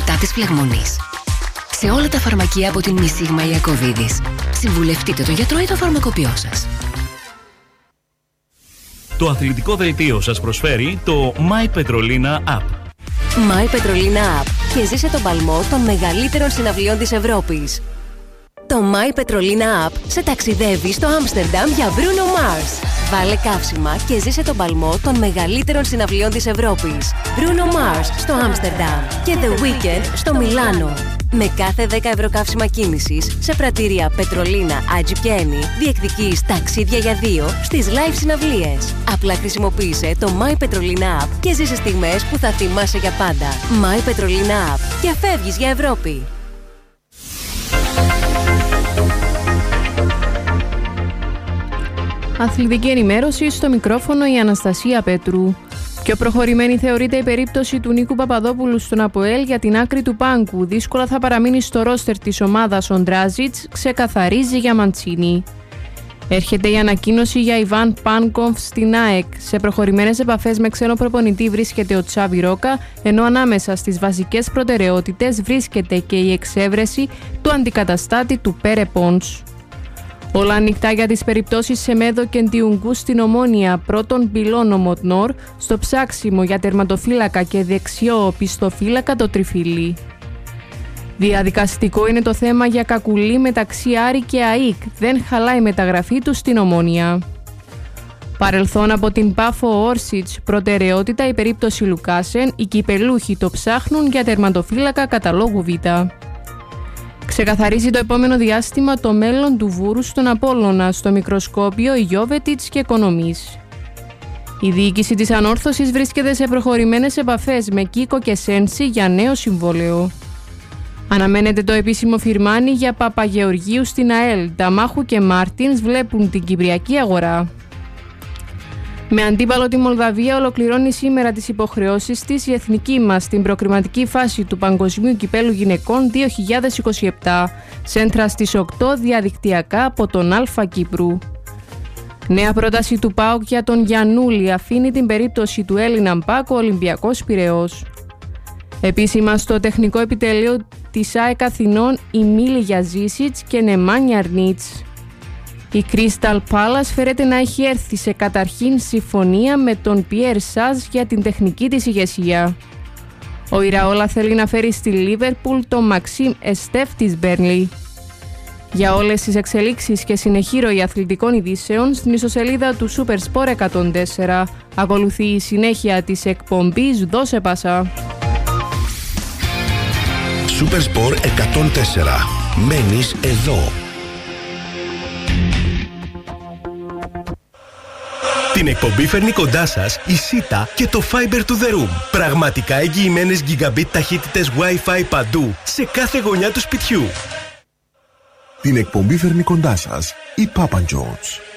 κατά της φλεγμονής. Σε όλα τα φαρμακεία από την Μισίγμα Ιακωβίδης. Συμβουλευτείτε τον γιατρό ή το φαρμακοποιό σας. Το αθλητικό δελτίο σας προσφέρει το My Petrolina App. My Petrolina App και ζήσε τον παλμό των μεγαλύτερων συναυλιών της Ευρώπης. Το My Petrolina App σε ταξιδεύει στο Άμστερνταμ για Bruno Mars. Βάλε καύσιμα και ζήσε τον παλμό των μεγαλύτερων συναυλιών της Ευρώπης. Bruno Mars στο Άμστερνταμ και The Weeknd στο Μιλάνο. Με κάθε 10 ευρώ καύσιμα κίνησης σε πρατήρια Πετρολίνα, Άτζι και Ένι διεκδικείς ταξίδια για 2 στις live συναυλίες. Απλά χρησιμοποίησε το My Petrolina App και ζήσε στιγμές που θα θυμάσαι για πάντα. My Petrolina App και φεύγεις για Ευρώπη. Αθλητική ενημέρωση, στο μικρόφωνο η Αναστασία Πέτρου. Πιο προχωρημένη θεωρείται η περίπτωση του Νίκου Παπαδόπουλου στον ΑΠΟΕΛ για την άκρη του πάγκου. Δύσκολα θα παραμείνει στο ρόστερ της ομάδας ο Ντράζιτς, ξεκαθαρίζει για Μαντσίνη. Έρχεται η ανακοίνωση για Ιβάν Πάνκοφ στην ΑΕΚ. Σε προχωρημένες επαφές με ξένο προπονητή βρίσκεται ο Τσάβι Ρόκα, ενώ ανάμεσα στις βασικές προτεραιότητες βρίσκεται και η εξέβρεση του αντικαταστάτη του Πέρε Πόντς. Όλα ανοιχτά για τις περιπτώσεις Σεμέδο και Ντιουγκού στην Ομόνια, πρώτον πυλών Ομοτνόρ, στο ψάξιμο για τερματοφύλακα και δεξιό οπισθοφύλακα το Τριφύλι. Διαδικαστικό είναι το θέμα για Κακουλή μεταξύ Άρη και ΑΕΚ, δεν χαλάει η μεταγραφή του στην Ομόνια. Παρελθόν από την Πάφο Όρσιτς, προτεραιότητα η περίπτωση Λουκάσεν, οι κυπελούχοι το ψάχνουν για τερματοφύλακα καταλόγου Β. Ξεκαθαρίζει το επόμενο διάστημα το μέλλον του Βούρου στον Απόλλωνα, στο μικροσκόπιο Γιόβετιτς και Οικονομής. Η διοίκηση της Ανόρθωσης βρίσκεται σε προχωρημένες επαφές με Κίκο και Σένση για νέο συμβόλαιο. Αναμένεται το επίσημο φιρμάνι για Παπαγεωργίου στην ΑΕΛ. Νταμάχου και Μάρτινς βλέπουν την κυπριακή αγορά. Με αντίπαλο τη Μολδαβία ολοκληρώνει σήμερα τις υποχρεώσεις της η εθνική μας στην προκριματική φάση του Παγκοσμίου Κυπέλλου Γυναικών 2027. Σέντρα στις 8 διαδικτυακά από τον Α Κύπρου. Νέα πρόταση του ΠΑΟΚ για τον Γιαννούλη αφήνει την περίπτωση του Έλληνα Μπάκ ο Ολυμπιακός Πειραιώς. Επίσημα στο τεχνικό επιτελείο της ΑΕΚ Αθηνών η Μίλη Γιαζίσιτς και Νεμάνια Αρνίτς. Η Crystal Palace φέρεται να έχει έρθει σε καταρχήν συμφωνία με τον Πιέρ Σάζ για την τεχνική της ηγεσία. Ο Ιραόλα θέλει να φέρει στη Λίβερπουλ τον Μαξίμ Εστέφ της Μπέρνλι. Για όλες τις εξελίξεις και συνεχή ροή αθλητικών ειδήσεων στην ιστοσελίδα του Supersport 104. Ακολουθεί η συνέχεια της εκπομπής «Δώσε Πάσα». Supersport 104. Μένεις εδώ. Την εκπομπή φέρνει κοντά σας η Sita και το Fiber to the Room. Πραγματικά εγγυημένες gigabit ταχύτητες Wi-Fi παντού, σε κάθε γωνιά του σπιτιού. Την εκπομπή φέρνει κοντά σας η Papa John's.